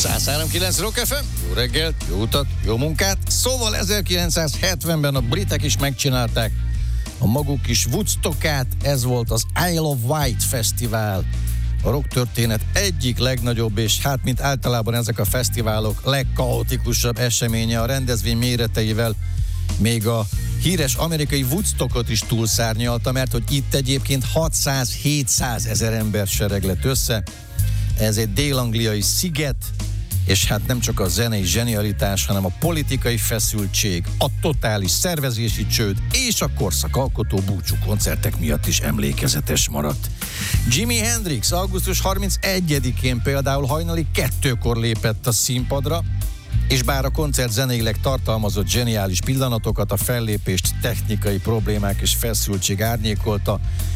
103.9 Rock FM, jó reggelt, jó utat, jó munkát. Szóval 1970-ben a britek is megcsinálták a maguk kis Woodstockát, ez volt az Isle of Wight Fesztivál. A rock történet egyik legnagyobb, és hát mint általában ezek a fesztiválok legkaotikusabb eseménye a rendezvény méreteivel. Még a híres amerikai Woodstockot is túlszárnyalta, mert hogy itt egyébként 600-700 ezer ember sereglett össze. Ez egy dél-angliai sziget, és hát nem csak a zenei zsenialitás, hanem a politikai feszültség, a totális szervezési csőd és a korszakalkotó búcsú koncertek miatt is emlékezetes maradt. Jimi Hendrix augusztus 31-én például hajnali 2-kor lépett a színpadra, és bár a koncert zeneileg tartalmazott zseniális pillanatokat, a fellépést technikai problémák és feszültség árnyékolta,